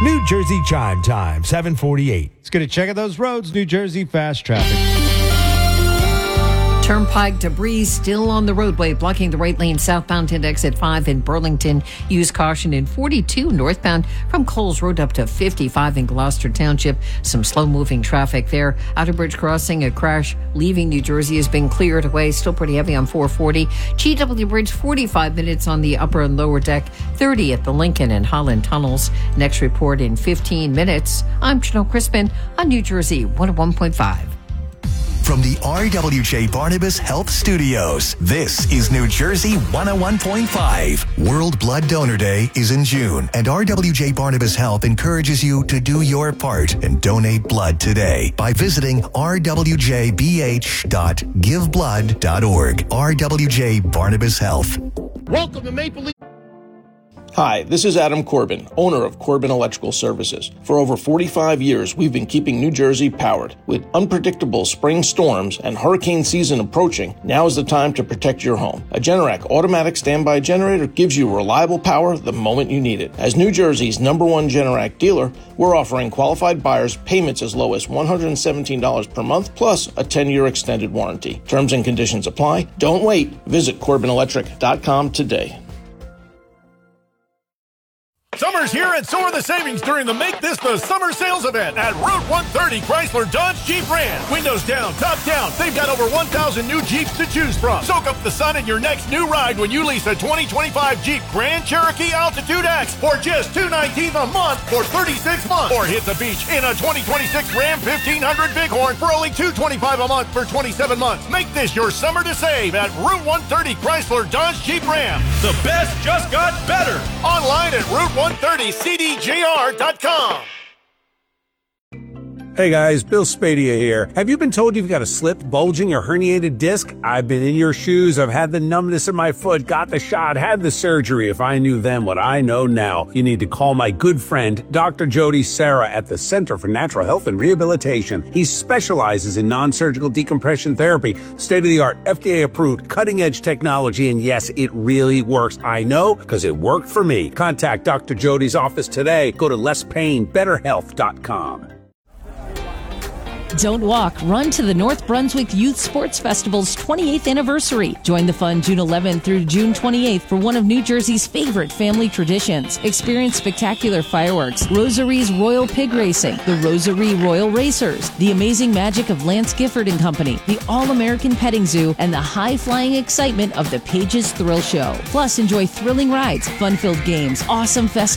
New Jersey Chime Time, 7:48. Let's get a check of those roads. New Jersey fast traffic. Turnpike debris still on the roadway, blocking the right lane southbound at exit 5 in Burlington. Use caution in 42 northbound from Coles Road up to 55 in Gloucester Township. Some slow-moving traffic there. Outer Bridge Crossing, a crash leaving New Jersey has been cleared away. Still pretty heavy on 440. GW Bridge, 45 minutes on the upper and lower deck. 30 at the Lincoln and Holland tunnels. Next report in 15 minutes. I'm Janelle Crispin on New Jersey 101.5. From the RWJ Barnabas Health Studios, this is New Jersey 101.5. World Blood Donor Day is in June, and RWJ Barnabas Health encourages you to do your part and donate blood today by visiting rwjbh.giveblood.org. RWJ Barnabas Health. Welcome to Maple Leaf. Hi, this is Adam Corbin, owner of Corbin Electrical Services. For over 45 years, we've been keeping New Jersey powered. With unpredictable spring storms and hurricane season approaching, now is the time to protect your home. A Generac automatic standby generator gives you reliable power the moment you need it. As New Jersey's #1 Generac dealer, we're offering qualified buyers payments as low as $117 per month, plus a 10-year extended warranty. Terms and conditions apply. Don't wait. Visit CorbinElectric.com today. Summer's here and so are the savings during the Make This the Summer Sales event at Route 130 Chrysler Dodge Jeep Ram. Windows down, top down. They've got over 1,000 new Jeeps to choose from. Soak up the sun in your next new ride when you lease a 2025 Jeep Grand Cherokee Altitude X for just $219 a month for 36 months. Or hit the beach in a 2026 Ram 1500 Bighorn for only $225 a month for 27 months. Make this your summer to save at Route 130 Chrysler Dodge Jeep Ram. The best just got better. Online at Route130CDJR.com. Hey guys, Bill Spadia here. Have you been told you've got a slipped, bulging, or herniated disc? I've been in your shoes. I've had the numbness in my foot, got the shot, had the surgery. If I knew then what I know now, you need to call my good friend, Dr. Jody Serra at the Center for Natural Health and Rehabilitation. He specializes in non-surgical decompression therapy, state-of-the-art, FDA-approved, cutting-edge technology, and yes, it really works. I know, because it worked for me. Contact Dr. Jody's office today. Go to lesspainbetterhealth.com. Don't walk, run to the North Brunswick Youth Sports Festival's 28th anniversary. Join the fun June 11th through June 28th for one of New Jersey's favorite family traditions. Experience spectacular fireworks, Rosary's Royal Pig Racing, the Rosary Royal Racers, the amazing magic of Lance Gifford and Company, the All-American Petting Zoo, and the high-flying excitement of the Pages Thrill Show. Plus, enjoy thrilling rides, fun-filled games, awesome festival